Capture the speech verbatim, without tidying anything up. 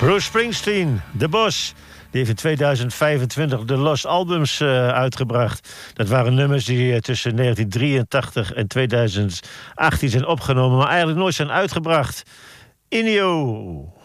Bruce Springsteen, De Bos. Die heeft in tweeduizend vijfentwintig de Lost Albums uh, uitgebracht. Dat waren nummers die uh, tussen negentien drieëntachtig en tweeduizend achttien zijn opgenomen, maar eigenlijk nooit zijn uitgebracht. Inio.